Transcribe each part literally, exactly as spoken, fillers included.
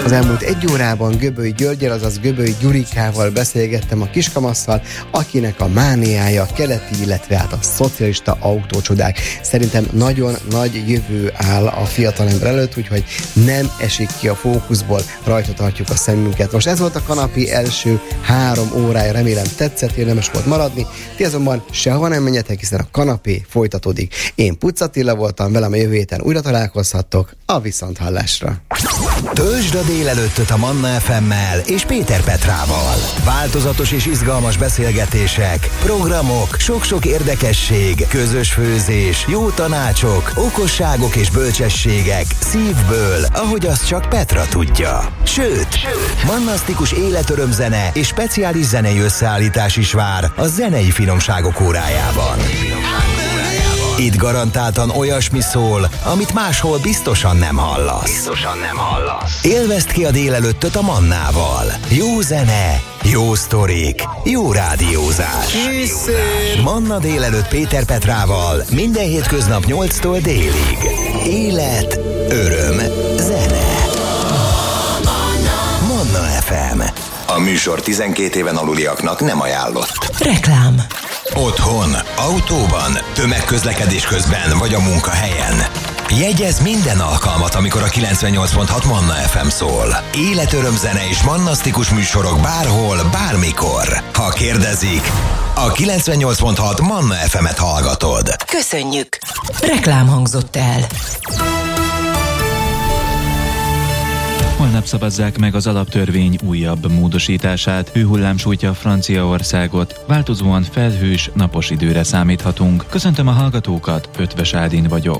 Az elmúlt egy órában Göböly Györgyel, azaz Göböly Gyurikával beszélgettem, a kiskamasszal, akinek a mániája a keleti, illetve hát a szocialista autócsodák. Szerintem nagyon nagy jövő áll a fiatalember előtt, úgyhogy nem esik ki a fókuszból, rajta tartjuk a szemünket. Most ez volt a kanapé első három órája, remélem tetszett, érdemes volt maradni, ti azonban sehova nem menjetek, hiszen a kanapé folytatódik. Én Pucz Attila voltam, velem a jövő héten újra találkozhattok, a viszonthallásra. Töltsd a délelőttöt a Manna ef emmel és Péter Petrával. Változatos és izgalmas beszélgetések, programok, sok-sok érdekesség, közös főzés, jó tanácsok, okosságok és bölcsességek szívből, ahogy azt csak Petra tudja. Sőt, Sőt. mannasztikus életörömzene és speciális zenei összeállítás is vár a zenei finomságok órájában. Itt garantáltan olyasmi szól, amit máshol biztosan nem hallasz. Biztosan nem hallasz. Élvezd ki a délelőttöt a Mannával. Jó zene, jó sztorik, jó rádiózás. Készül! Manna délelőtt Péter Petrával minden hétköznap nyolctól délig. Élet, öröm, zene. Manna ef em. A műsor tizenkét éven aluliaknak nem ajánlott. Reklám. Otthon, autóban, tömegközlekedés közben vagy a munkahelyen. Jegyezz minden alkalmat, amikor a kilencvennyolc pont hat Manna ef em szól. Életörömzene és mannasztikus műsorok bárhol, bármikor. Ha kérdezik, a kilencvennyolc pont hat Manna ef emet hallgatod. Köszönjük! Reklám hangzott el. Holnap szavazzák meg az alaptörvény újabb módosítását. Hőhullám sújtja Franciaországot. Változóan felhős, napos időre számíthatunk. Köszöntöm a hallgatókat, Ötvös Ádin vagyok.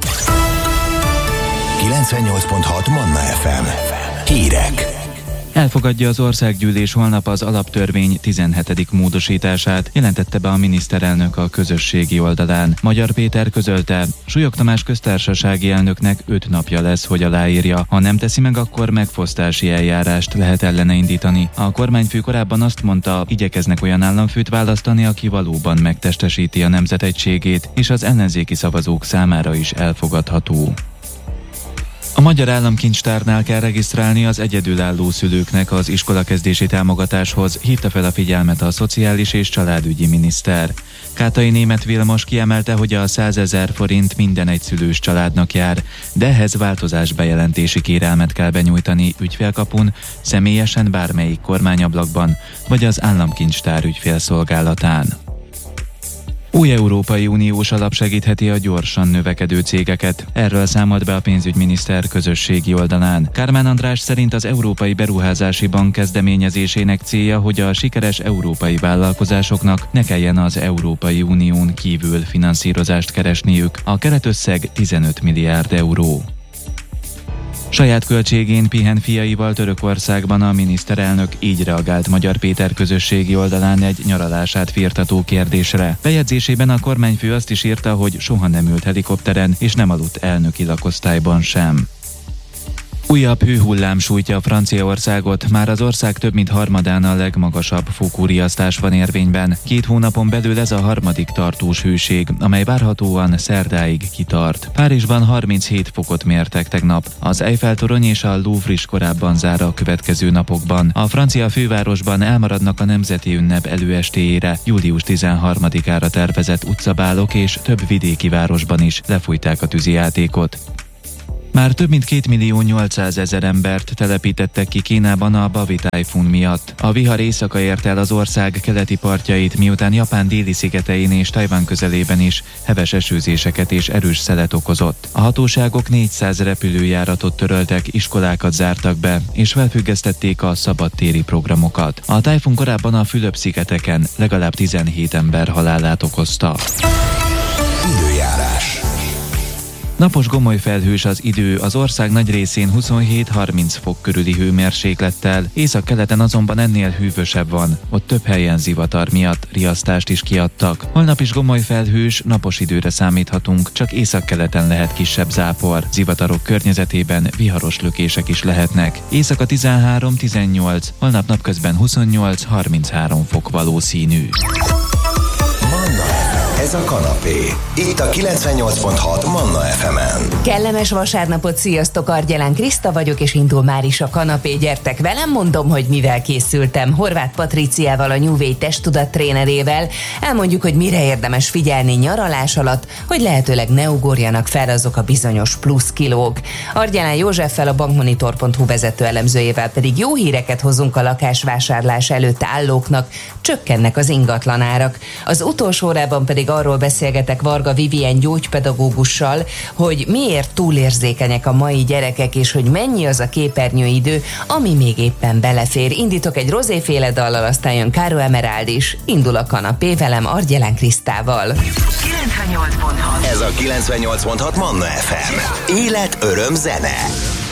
kilencvennyolc pont hat Manna ef em. Hírek. Elfogadja az országgyűlés holnap az alaptörvény tizenhetedik módosítását, jelentette be a miniszterelnök a közösségi oldalán. Magyar Péter közölte, Súlyog Tamás köztársasági elnöknek öt napja lesz, hogy aláírja. Ha nem teszi meg, akkor megfosztási eljárást lehet ellene indítani. A kormányfő korábban azt mondta, igyekeznek olyan államfőt választani, aki valóban megtestesíti a nemzet egységét, és az ellenzéki szavazók számára is elfogadható. A Magyar Államkincstárnál kell regisztrálni az egyedülálló szülőknek az iskolakezdési támogatáshoz, hívta fel a figyelmet a Szociális és Családügyi miniszter. Kátai Németh Vilmos kiemelte, hogy a százezer forint minden egyszülős családnak jár, de ehhez változásbejelentési kérelmet kell benyújtani ügyfélkapun, személyesen bármelyik kormányablakban, vagy az Államkincstár ügyfélszolgálatán. Új Európai Uniós alap segítheti a gyorsan növekedő cégeket. Erről számolt be a pénzügyminiszter közösségi oldalán. Kármán András szerint az Európai Beruházási Bank kezdeményezésének célja, hogy a sikeres európai vállalkozásoknak ne kelljen az Európai Unión kívül finanszírozást keresniük. A keretösszeg tizenöt milliárd euró. Saját költségén pihen fiaival Törökországban a miniszterelnök, így reagált Magyar Péter közösségi oldalán egy nyaralását firtató kérdésre. Bejegyzésében a kormányfő azt is írta, hogy soha nem ült helikopteren és nem aludt elnöki lakosztályban sem. Újabb hőhullám sújtja Franciaországot, már az ország több mint harmadán a legmagasabb fokú riasztás van érvényben. Két hónapon belül ez a harmadik tartós hőség, amely várhatóan szerdáig kitart. Párizsban harminchét fokot mértek tegnap. Az Eiffel-torony és a Louvre is korábban zár a következő napokban. A francia fővárosban elmaradnak a nemzeti ünnep előestéjére, július tizenharmadikára tervezett utcabálok, és több vidéki városban is lefújták a tűzijátékot. Már több mint két millió nyolcszázezer embert telepítettek ki Kínában a Bavi tájfun miatt. A vihar éjszaka ért el az ország keleti partjait, miután Japán déli szigetein és Tajvan közelében is heves esőzéseket és erős szelet okozott. A hatóságok négyszáz repülőjáratot töröltek, iskolákat zártak be, és felfüggesztették a szabadtéri programokat. A tájfun korábban a Fülöp-szigeteken legalább tizenhét ember halálát okozta. Időjárás. Napos gomoly felhős az idő, az ország nagy részén huszonhét-harminc fok körüli hőmérséklettel, északkeleten azonban ennél hűvösebb van, ott több helyen zivatar miatt riasztást is kiadtak. Holnap is gomoly felhős, napos időre számíthatunk, csak északkeleten lehet kisebb zápor. Zivatarok környezetében viharos lökések is lehetnek. Éjszaka tizenhárom-tizennyolc, holnap napközben huszonnyolc-harminchárom fok valószínű. Ez a kanapé. Itt a kilencvennyolc pont hat Manna ef emen. Kellemes vasárnapot, sziasztok, Argyelán Kriszta vagyok, és indul már is a kanapé. Gyertek velem, mondom, hogy mivel készültem. Horváth Patriciával, a New Way testtudat trénerével elmondjuk, hogy mire érdemes figyelni nyaralás alatt, hogy lehetőleg ne ugorjanak fel azok a bizonyos plusz kilók. Argyelán Józseffel, a bankmonitor pont hu vezető elemzőjével pedig jó híreket hozunk a lakásvásárlás előtt állóknak, csökkennek az ingatlanárak. Az utolsó órában pedig arról beszélgetek Varga Vivien gyógypedagógussal, hogy miért túlérzékenyek a mai gyerekek, és hogy mennyi az a képernyőidő, ami még éppen belefér. Indítok egy rozéféle dallal, aztán jön Caro Emerald is. Indul a kanapé velem, Argyelán Krisztával. kilencvennyolc pont hat Ez a kilencvennyolc pont hat Manna ef em. Élet, öröm, zene.